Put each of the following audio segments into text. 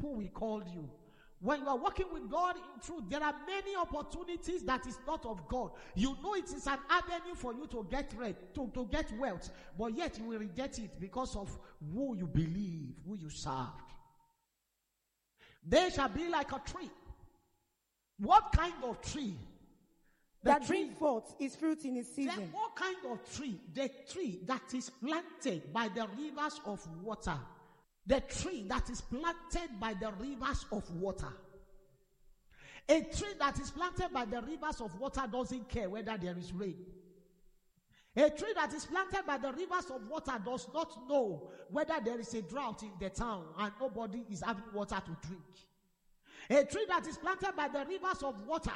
who we called you. When you are working with God in truth, there are many opportunities that is not of God. You know it is an avenue for you to get to get wealth, but yet you will reject it because of who you believe, who you serve. They shall be like a tree. What kind of tree? That brings forth its fruit in its season. What kind of tree? The tree that is planted by the rivers of water. The tree that is planted by the rivers of water. A tree that is planted by the rivers of water doesn't care whether there is rain. A tree that is planted by the rivers of water does not know whether there is a drought in the town and nobody is having water to drink. A tree that is planted by the rivers of water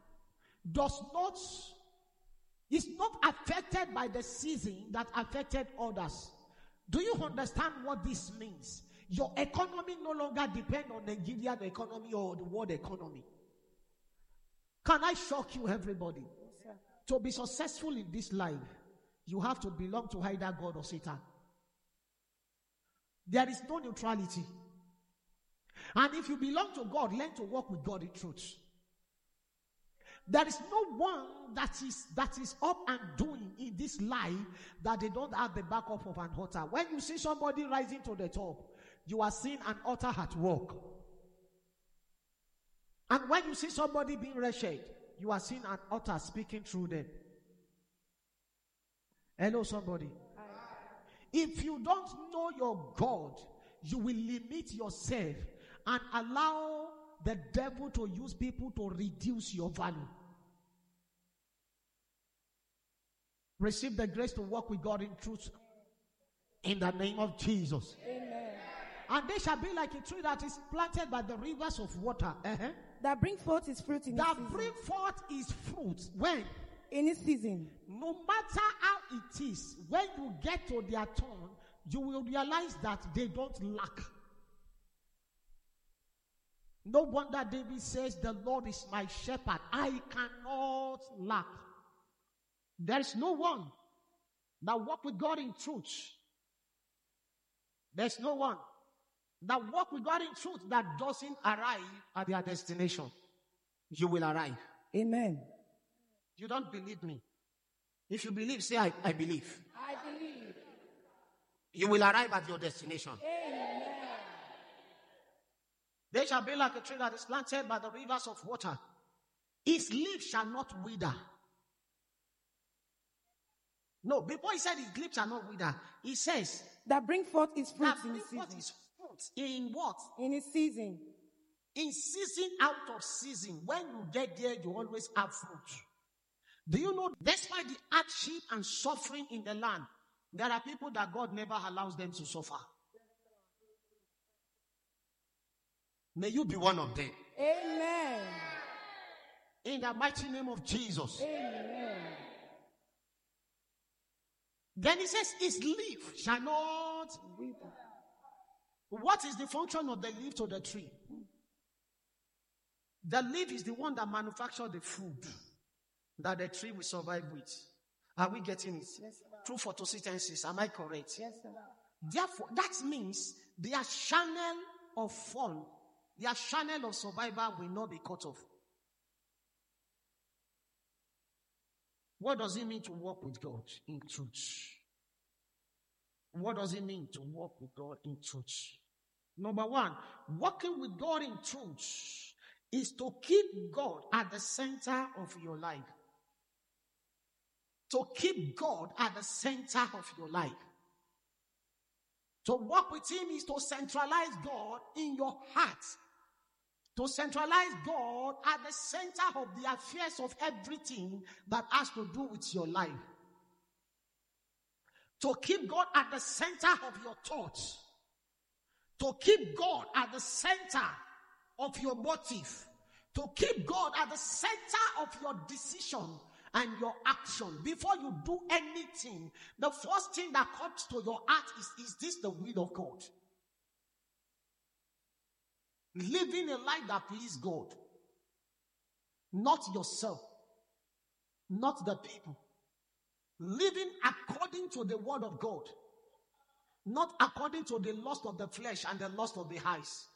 is not affected by the season that affected others. Do you understand what this means? Your economy no longer depends on Nigerian economy or the world economy. Can I shock you, everybody? Yes, sir. To be successful in this life, you have to belong to either God or Satan. There is no neutrality. And if you belong to God, learn to walk with God in truth. There is no one that is up and doing in this life that they don't have the backup of an altar. When you see somebody rising to the top, you are seeing an altar at work. And when you see somebody being wretched, you are seeing an altar speaking through them. Hello, somebody. If you don't know your God, you will limit yourself and allow the devil to use people to reduce your value. Receive the grace to walk with God in truth in the name of Jesus. Amen. And they shall be like a tree that is planted by the rivers of water. That bring forth its fruit in its season. That bring forth its fruit. When? In its season. No matter how it is, when you get to their turn, you will realize that they don't lack. No wonder David says, the Lord is my shepherd. I cannot lack. There is no one that walk with God in truth. There's no one that walk with God in truth that doesn't arrive at their destination. You will arrive. Amen. You don't believe me. If you believe, say, I believe. I believe. You will arrive at your destination. Amen. They shall be like a tree that is planted by the rivers of water. Its leaf shall not wither. No, before he said his leaf shall not wither, he says that bring forth its fruit in its season. In what? In its season. In season, out of season. When you get there, you always have fruit. Do you know, despite the hardship and suffering in the land, there are people that God never allows them to suffer. May you be one of them. Amen. In the mighty name of Jesus. Amen. Then he says, his leaf shall not wither. What is the function of the leaf to the tree? The leaf is the one that manufactures the food that the tree will survive with. Are we getting it? Yes, through photosynthesis. Am I correct? Yes, sir. Therefore, that means their channel of fall, their channel of survival will not be cut off. What does it mean to walk with God in truth? What does it mean to walk with God in truth? Number one, walking with God in truth is to keep God at the center of your life. To keep God at the center of your life. To walk with Him is to centralize God in your heart. To centralize God at the center of the affairs of everything that has to do with your life. To keep God at the center of your thoughts. To keep God at the center of your motive. To keep God at the center of your decision and your action. Before you do anything, the first thing that comes to your heart is this the will of God? Living a life that pleases God. Not yourself. Not the people. Living according to the word of God. Not according to the lust of the flesh and the lust of the eyes.